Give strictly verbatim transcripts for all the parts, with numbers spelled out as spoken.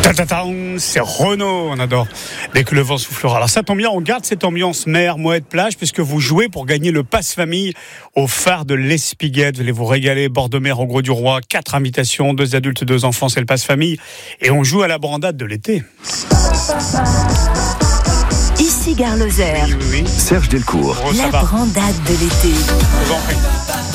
Ta-ta-ta, c'est Renaud, on adore. Dès que le vent soufflera. Alors ça tombe bien, on garde cette ambiance mer, mouette, plage, puisque vous jouez pour gagner le pass famille au phare de l'Espiguette. Vous allez vous régaler, bord de mer au Gros du Roi, quatre invitations, deux adultes, deux enfants, c'est le pass famille. Et on joue à la brandade de l'été. Ici Gare Lozère. Oui, oui, oui. Serge Delcourt. Oh, la brandade de l'été. Je vous en prie.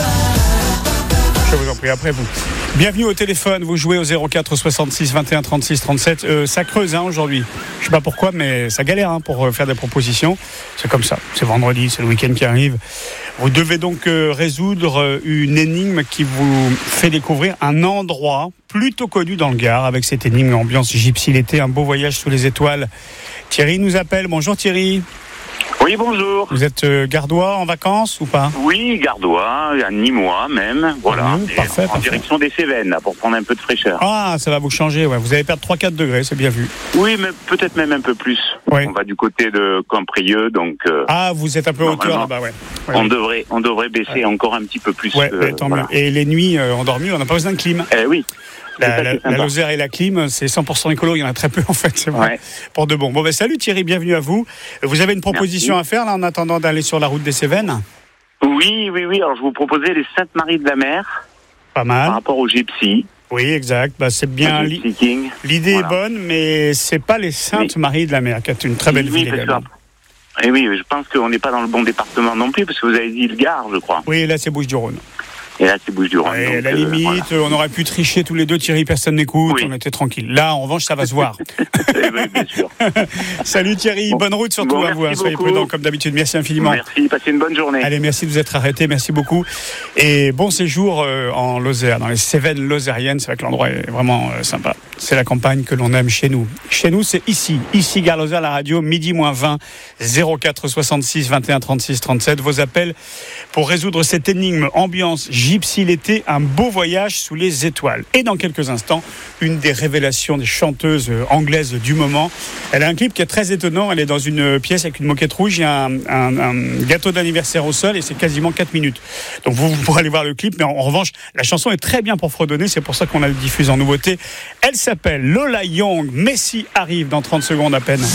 Je vous en prie, après vous. Bienvenue au téléphone, vous jouez au zéro quatre soixante-six vingt et un trente-six trente-sept. Euh, ça creuse hein, aujourd'hui. Je sais pas pourquoi, mais ça galère hein, pour euh, faire des propositions. C'est comme ça, c'est vendredi, c'est le week-end qui arrive. Vous devez donc euh, résoudre euh, une énigme qui vous fait découvrir un endroit plutôt connu dans le Gard, avec cette énigme ambiance gypsy l'été, un beau voyage sous les étoiles. Thierry nous appelle. Bonjour Thierry. Oui, bonjour. Vous êtes euh, gardois en vacances ou pas? Oui, gardois, à Nîmois même, voilà. Mmh, parfait, en parfait. direction des Cévennes, là, pour prendre un peu de fraîcheur. Ah, ça va vous changer, ouais. Vous allez perdre trois à quatre degrés, c'est bien vu. Oui, mais peut-être même un peu plus. Ouais. On va du côté de Camprieux, donc... Euh, Ah, vous êtes un peu hauteur là-bas, ouais. ouais. On, devrait, on devrait baisser ouais. encore un petit peu plus. Ouais, euh, tant voilà. mieux. Et les nuits euh, endormies, on n'a pas besoin de clim. Eh oui. La, la, la Lozère et la clim, c'est cent pour cent écolo, il y en a très peu en fait, c'est vrai, ouais. Pour de bon. Bon ben salut Thierry, bienvenue à vous. Vous avez une proposition Merci. à faire là en attendant d'aller sur la route des Cévennes? Oui, oui, oui, alors je vous proposais les Sainte-Marie-de-la-Mer. Pas mal. Par rapport au Gypsy. Oui, exact, bah, c'est bien, li- l'idée voilà. est bonne, mais c'est pas les Sainte-Marie-de-la-Mer, qui est une très belle oui, ville également. Et oui, je pense qu'on n'est pas dans le bon département non plus, parce que vous avez dit le Gard, je crois. Oui, là c'est Bouches-du-rhône. Et là, c'est Bouches-du-Rhône. Et à la euh, limite, voilà. on aurait pu tricher tous les deux, Thierry, personne n'écoute, oui. On était tranquille. Là, en revanche, ça va se voir. Oui, bien sûr. Salut Thierry, bon. Bonne route surtout bon, à vous. Hein, soyez prudents comme d'habitude. Merci infiniment. Merci, passez une bonne journée. Allez, merci de vous être arrêté, merci beaucoup. Et bon séjour euh, en Lozère, dans les Cévennes lozériennes. C'est vrai que l'endroit est vraiment euh, sympa. C'est la campagne que l'on aime chez nous. Chez nous, c'est ici, ici Gare Lozère, la radio, midi moins vingt, zéro quatre soixante-six vingt et un trente-six trente-sept. Vos appels pour résoudre cette énigme ambiance gypsy l'été, un beau voyage sous les étoiles. Et dans quelques instants, une des révélations des chanteuses anglaises du moment. Elle a un clip qui est très étonnant. Elle est dans une pièce avec une moquette rouge. Il y a un, un, un gâteau d'anniversaire au sol et c'est quasiment quatre minutes. Donc vous, vous pourrez aller voir le clip. Mais en, en revanche, la chanson est très bien pour fredonner. C'est pour ça qu'on la diffuse en nouveauté. Elle s'appelle Lola Young. Messi arrive dans trente secondes à peine.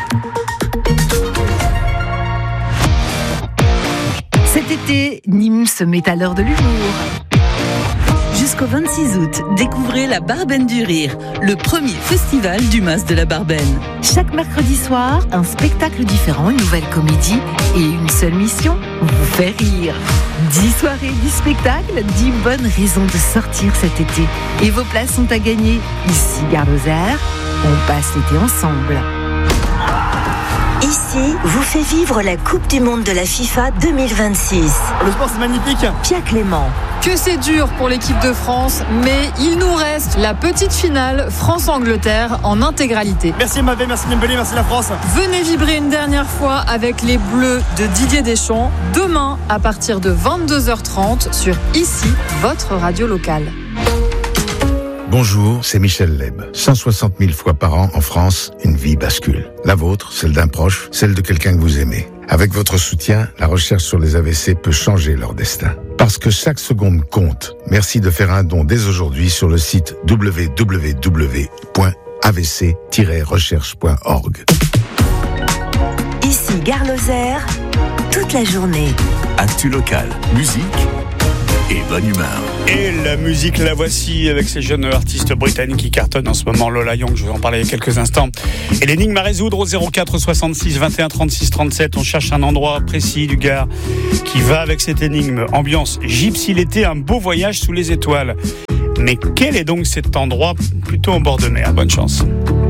Cet été, Nîmes se met à l'heure de l'humour. Jusqu'au vingt-six août, découvrez la Barben du Rire, le premier festival du Mas de la Barben. Chaque mercredi soir, un spectacle différent, une nouvelle comédie et une seule mission, vous faire rire. dix soirées, dix spectacles, dix bonnes raisons de sortir cet été. Et vos places sont à gagner. Ici, Gare Lozère, on passe l'été ensemble. Ici, vous fait vivre la Coupe du Monde de la FIFA deux mille vingt-six. Le sport, c'est magnifique. Pia Clément. Que c'est dur pour l'équipe de France, mais il nous reste la petite finale France-Angleterre en intégralité. Merci Mbappé, merci Dembélé, merci la France. Venez vibrer une dernière fois avec les Bleus de Didier Deschamps, demain à partir de vingt-deux heures trente sur Ici, votre radio locale. Bonjour, c'est Michel Leb. cent soixante mille fois par an en France, une vie bascule. La vôtre, celle d'un proche, celle de quelqu'un que vous aimez. Avec votre soutien, la recherche sur les A V C peut changer leur destin. Parce que chaque seconde compte. Merci de faire un don dès aujourd'hui sur le site w w w point a v c tiret recherche point org. Ici Gare Lozère, toute la journée. Actu locale, musique et bonne humeur. Et la musique, la voici avec ces jeunes artistes britanniques qui cartonnent en ce moment. Lola Young, je vous en parlais il y a quelques instants. Et l'énigme à résoudre au zéro quatre soixante-six vingt et un trente-six trente-sept. On cherche un endroit précis du Gard qui va avec cette énigme. Ambiance gypsy l'été, un beau voyage sous les étoiles. Mais quel est donc cet endroit plutôt en bord de mer? Bonne chance.